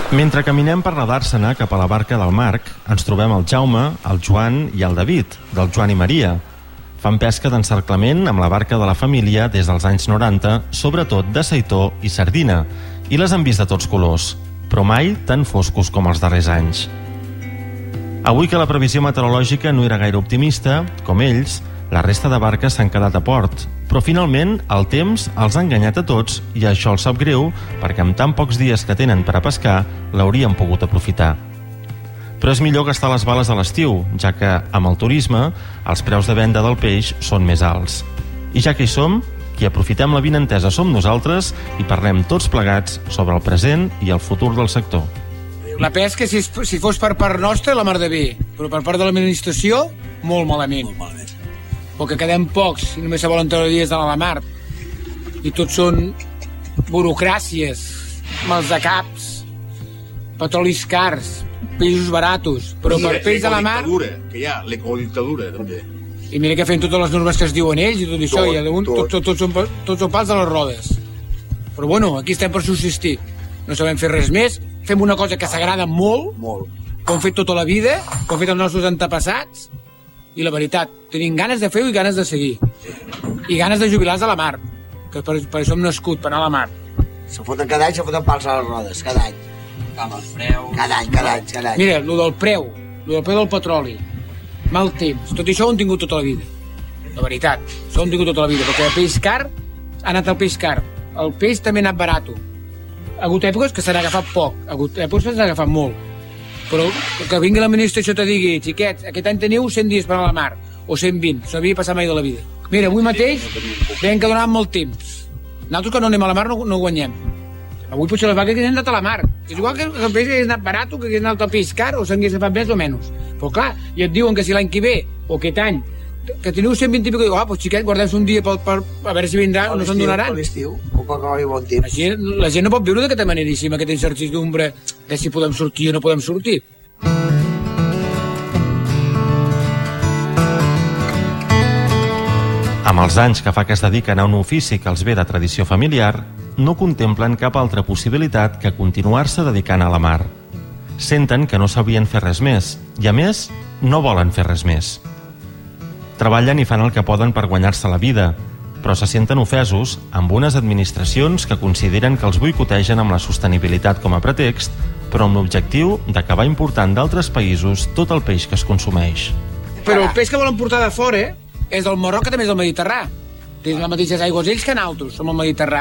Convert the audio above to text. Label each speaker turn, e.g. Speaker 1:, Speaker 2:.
Speaker 1: Mentre caminem per la Dàrsena cap a la barca del Marc, ens trobem el Jaume, el Joan i el David, del Joan i Maria. Fan pesca d'encerclament amb la barca de la família des dels anys 90, sobretot de seitó i sardina, i les han vist de tots colors, però mai tan foscos com els darrers anys. Avui que la previsió meteorològica no era gaire optimista, com ells, la resta de barques s'han quedat a port, però finalment el temps els ha enganyat a tots i això els sap greu perquè amb tan pocs dies que tenen per a pescar l'haurien pogut aprofitar. Però és millor gastar les bales a l'estiu, ja que amb el turisme els preus de venda del peix són més alts. I ja que hi som, qui aprofitem la vinentesa som nosaltres i parlem tots plegats sobre el present i el futur del sector.
Speaker 2: La pesca, si fos per part nostra, la mar de bé, però per part de l'administració, molt malament. Perquè quedem pocs i només se volen treure dies de la mar i tots són burocràcies, maldecaps, petrolis cars, peixos baratos, però per peix de la mar...
Speaker 3: Que hi ha, l'ecodictadura, també.
Speaker 2: I mira que fem totes les normes que es diuen ells i tot això, i tots són pals de les rodes. Però bueno, aquí estem per subsistir. No sabem fer res més, fem una cosa que s'agrada molt, que hem fet tota la vida, que hem fet els nostres antepassats, i la veritat, tenim ganes de fer-ho i ganes de seguir. I ganes de jubilar-nos a la mar, que per això hem nascut, per anar a la mar.
Speaker 4: Se foten cada any, se foten pals a les rodes, cada any.
Speaker 5: Amb els preus...
Speaker 4: Cada any.
Speaker 2: Mira, lo del preu del petroli, mal temps, tot això ho hem tingut tota la vida. La veritat, això ho hem tingut tota la vida, perquè el peix car ha anat el peix car. El peix també ha anat barat. Ha hagut èpoques que se n'ha agafat poc, ha hagut èpoques que se n'ha agafat molt. Però que vingui l'administració i te digui, xiquets, aquest any teniu 100 dies per a la mar, o 120, no havia passat mai de la vida. Mira, avui mateix veiem que donàvem molt temps. Nosaltres que no anem a la mar no guanyem. Avui potser les vaques que han anat a la mar. És igual que el peix hagués anat barat, que hagués anat al peix car, o s'hagués agafat més o menys. Però clar, i et diuen que si l'any que ve, o aquest any, que teniu 120 i pico, diu, pues xiquets, guardem un dia per a veure si vindrà o no se'n donaran.
Speaker 4: A l'estiu, un poc a bon temps.
Speaker 2: Així, la gent no pot viure d'aquesta manera, així, amb aquesta incertidumbre de si podem sortir o no podem sortir.
Speaker 1: Amb els anys que fa que es dediquen a un ofici que els ve de tradició familiar, no contemplen cap altra possibilitat que continuar-se dedicant a la mar. Senten que no sabrien fer res més, i a més, no volen fer res més. Treballen i fan el que poden per guanyar-se la vida, però se senten ofesos amb unes administracions que consideren que els boicotegen amb la sostenibilitat com a pretext, però amb l'objectiu d'acabar important d'altres països tot el peix que es consumeix.
Speaker 2: Però el peix que volen portar de fora és del Marroc, que també és del Mediterrà. Tenen les mateixes aigües ells que nosaltres, som al Mediterrà.